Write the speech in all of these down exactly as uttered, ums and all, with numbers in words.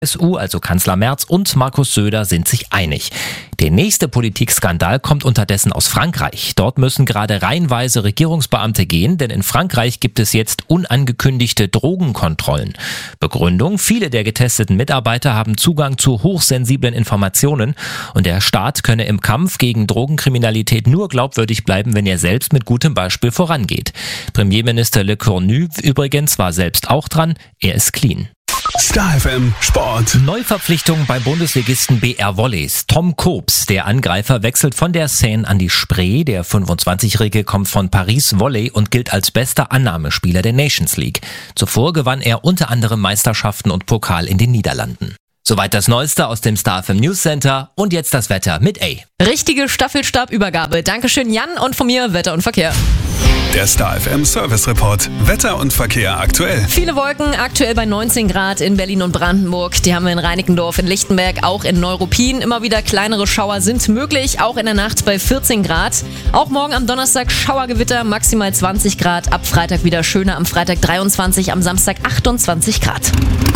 C S U, also Kanzler Merz und Markus Söder, sind sich einig. Der nächste Politikskandal kommt unterdessen aus Frankreich. Dort müssen gerade reihenweise Regierungsbeamte gehen, denn in Frankreich gibt es jetzt unangekündigte Drogenkontrollen. Begründung: Viele der getesteten Mitarbeiter haben Zugang zu hochsensiblen Informationen und der Staat könne im Kampf gegen Drogenkriminalität nur glaubwürdig bleiben, wenn er selbst mit gutem Beispiel vorangeht. Premierminister Le Cornu übrigens war selbst auch dran, er ist clean. Star F M Sport. Neuverpflichtung beim Bundesligisten B R Volleys. Tom Koops, der Angreifer, wechselt von der Seine an die Spree. Der fünfundzwanzigjährige kommt von Paris Volley und gilt als bester Annahmespieler der Nations League. Zuvor gewann er unter anderem Meisterschaften und Pokal in den Niederlanden. Soweit das Neueste aus dem Star F M News Center und jetzt das Wetter mit A. Richtige Staffelstabübergabe. Dankeschön, Jan, und von mir Wetter und Verkehr. Der Star F M Service Report. Wetter und Verkehr aktuell. Viele Wolken, aktuell bei neunzehn Grad in Berlin und Brandenburg. Die haben wir in Reinickendorf, in Lichtenberg, auch in Neuruppin. Immer wieder kleinere Schauer sind möglich, auch in der Nacht bei vierzehn Grad. Auch morgen am Donnerstag Schauergewitter, maximal zwanzig Grad. Ab Freitag wieder schöner, am Freitag dreiundzwanzig, am Samstag achtundzwanzig Grad.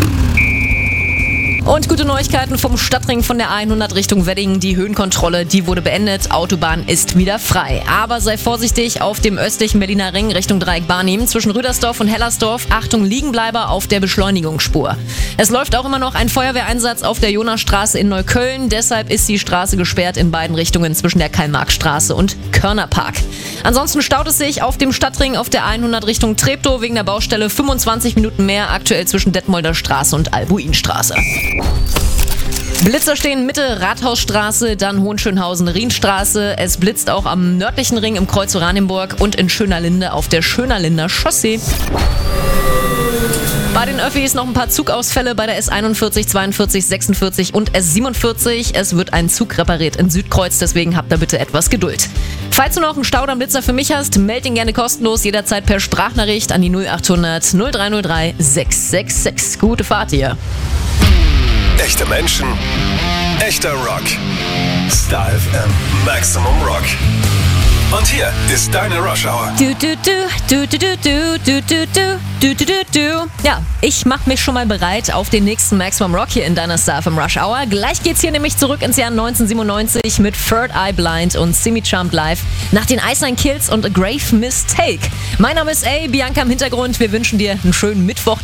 Und gute Neuigkeiten vom Stadtring von der A hundert Richtung Wedding. Die Höhenkontrolle, die wurde beendet. Autobahn ist wieder frei. Aber sei vorsichtig auf dem östlichen Berliner Ring Richtung Dreieck Barnim. Zwischen Rüdersdorf und Hellersdorf. Achtung, Liegenbleiber auf der Beschleunigungsspur. Es läuft auch immer noch ein Feuerwehreinsatz auf der Jonasstraße in Neukölln. Deshalb ist die Straße gesperrt in beiden Richtungen zwischen der Karl-Marx-Straße und Körnerpark. Ansonsten staut es sich auf dem Stadtring auf der A hundert Richtung Treptow wegen der Baustelle fünfundzwanzig Minuten mehr. Aktuell zwischen Detmolder Straße und Albuinstraße. Blitzer stehen Mitte Rathausstraße, dann Hohenschönhausen-Rienstraße. Es blitzt auch am nördlichen Ring im Kreuz Oranienburg und in Schönerlinde auf der Schönerlinder Chaussee. Bei den Öffis noch ein paar Zugausfälle bei der S einundvierzig, zweiundvierzig, sechsundvierzig und S siebenundvierzig. Es wird ein Zug repariert in Südkreuz, deswegen habt da bitte etwas Geduld. Falls du noch einen Staudamm-Blitzer für mich hast, meld ihn gerne kostenlos, jederzeit per Sprachnachricht an die null achthundert null drei null drei sechs sechs sechs. Gute Fahrt hier. Echte Menschen, echter Rock. Star F M Maximum Rock. Und hier ist deine Rush Hour. Du, du, du, du, du, du, du, du, du, du, du, du, du. Ja, ich mach mich schon mal bereit auf den nächsten Maximum Rock hier in deiner Star F M Rush Hour. Gleich geht's hier nämlich zurück ins Jahr neunzehnhundertsiebenundneunzig mit Third Eye Blind und Simi Charmed Live nach den Iceland Kills und A Grave Mistake. Mein Name ist A, Bianca im Hintergrund. Wir wünschen dir einen schönen Mittwoch.